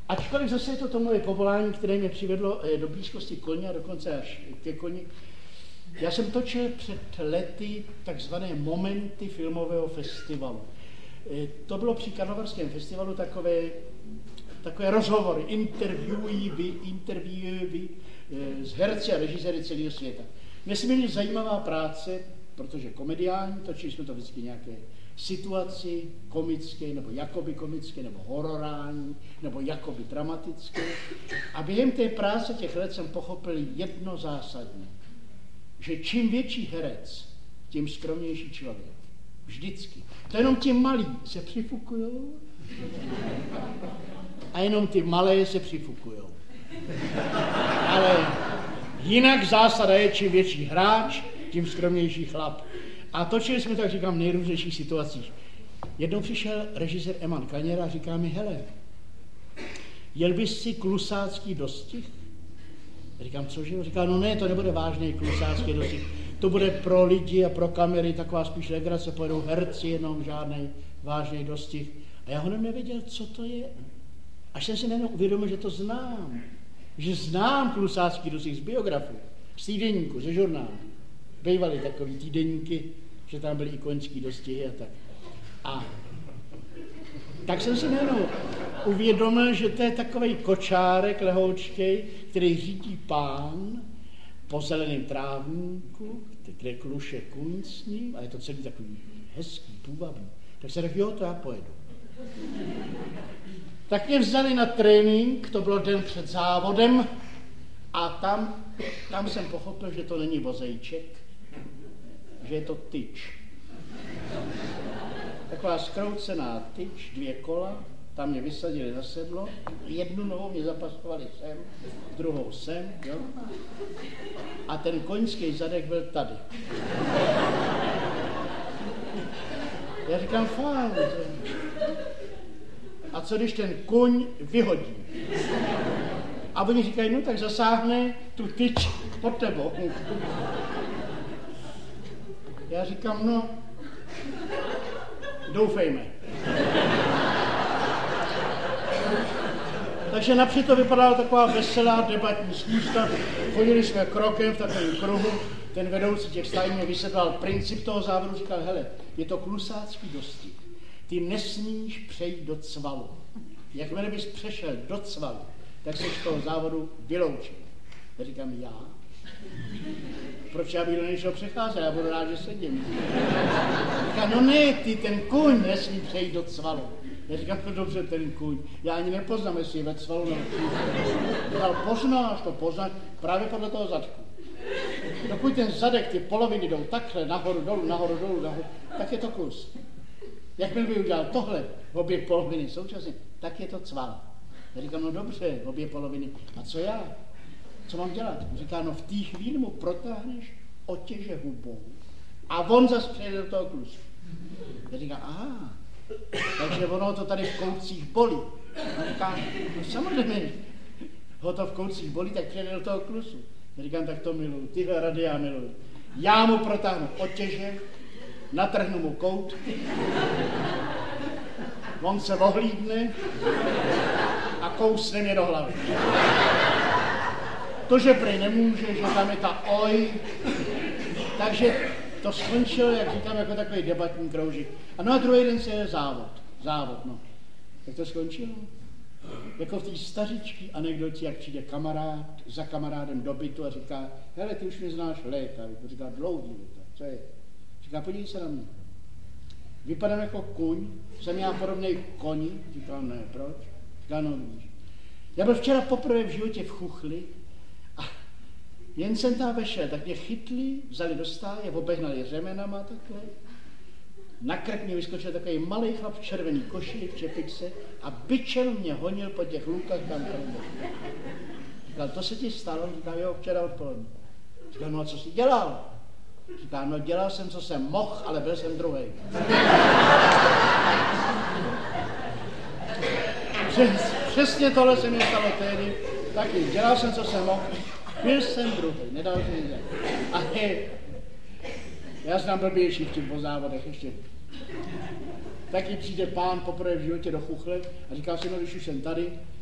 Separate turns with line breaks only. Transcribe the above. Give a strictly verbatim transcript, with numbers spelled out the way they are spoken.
Ačkoliv zase je to to moje povolání, které mě přivedlo do blízkosti koně a dokonce až ke koni. Já jsem točil před lety takzvané momenty filmového festivalu. To bylo při Karlovarském festivalu takové, takové rozhovory, interviewy, interviewy s herci a režiséry celého světa. Nesmírně zajímavá práce, protože komediální, točili jsme to vždycky nějaké situaci komické, nebo jakoby komické, nebo hororální, nebo jakoby dramatické. A během té práce těch let jsem pochopil jedno zásadní, že čím větší herec, tím skromnější člověk. Vždycky. To jenom ti malí se přifukujou a jenom ty malé se přifukujou. Ale jinak zásada je, čím větší hráč, tím skromnější chlap. A točili jsme, tak říkám, v nejrůznějších situacích. Jednou přišel režisér Eman Kaněra a říká mi, hele, jel bys si klusácký dostih? Říkám, cože? Říká, no ne, to nebude vážný klusácký dostih. To bude pro lidi a pro kamery taková spíš legrace, pojedou herci jenom, žádný vážný dostih. A já ho nevěděl, co to je. Až jsem si najednou uvědomil, že to znám. Že znám klusácký dostih z biografů, z týdeníku, ze žurnálu. Bývaly takový týdeníky, že tam byly i koňský dostihy a tak. A tak jsem si najednou uvědomil, že to je takovej kočárek lehoučkej, který řídí pán po zeleném trávníku, kde kluše kuň s ním, a je to celý takový hezký, půvabný. Tak se řekl, jo, to já pojedu. Tak mě vzali na trénink, to bylo den před závodem, a tam, tam jsem pochopil, že to není vozejček, že je to tyč. Taková zkroucená tyč, dvě kola, tam mě vysadili za sedlo, jednu nohou mě zapaskovali sem, druhou sem, jo? A ten koňský zadek byl tady. Já říkám, fajn. A co když ten kuň vyhodí? A oni říkají, no tak zasáhne tu tyč pod tebou. Já říkám, no, doufejme. Takže napřed to vypadala taková veselá debatní schůzka. Chodili jsme krokem v takovém kruhu. Ten vedoucí těch stájí mě vysvětloval princip toho závodu. Říkal, hele, je to klusácký dostih. Ty nesmíš přejít do cvalu. Jakmile bys přešel do cvalu, tak se z toho závodu vyloučil. Já říkám, já? Proč já bych do něčeho přecházel? Já budu rád, že sedím. Říká, no ne, ty ten kuň nesmí přejít do cvalu. Já říkám, to dobře, ten kuň. Já ani nepoznám, jestli je ve cvalu nebo Říkal, poznáš to, poznáš právě podle toho zadku. Dokud ten zadek, ty poloviny jdou takhle, nahoru, dolů, nahoru, dolů, nahoru, tak je to klus. Jakmile by udělal tohle, obě poloviny současně, tak je to cval. Já říkám, no dobře, obě poloviny. A co já? Co mám dělat? Říká, no v té chvíli mu protáhneš otěže hubou a on zase přejde do toho klusu. Já říkám, aha, takže ono to tady v koutcích bolí. A říká, no samozřejmě, ho to v koutcích bolí, tak přejde do toho klusu. Já říkám, tak to miluju, tyhle rady já miluju. Já mu protáhnu otěže, natrhnu mu kout, on se ohlídne a kousne mě do hlavy. To, že prej nemůže, že tam je ta oj, takže to skončilo, jak říkám, jako takový debatní kroužek. A no a druhý den se je závod, závod, no. Jak to skončilo? Jako v té stařičky anekdotě, jak přijde kamarád za kamarádem do bytu a říká, hele, ty už mě znáš léta, říká, dlouhý léta, co je? Říká, podívej se na mě. Vypadám jako kuň, jsem já podobnej koni, říkal, ne, proč? Říká, no víš. Já byl včera poprvé v životě v chuchli a jen jsem tam vešel, tak mě chytli, vzali do stáje, obehnali řemenama takhle. Na krk mě vyskočil takový malý chlap v červený košili, v čepice a bičem mě honil po těch lůkách tam tam. Říkal, to se ti stalo? Říkal, jo, včera odpoledne. Říkal, no a co jsi dělal? Říká, no dělal jsem, co jsem mohl, ale byl jsem druhej. Přes, přesně tohle se mi stalo tehdy. Taky, dělal jsem, co jsem mohl, byl jsem druhej, nedal jsem nic. A je, já znám blbější v těch po závodech ještě. Taky přijde pán poprvé v životě do chuchle a říká si, no když už jsem tady,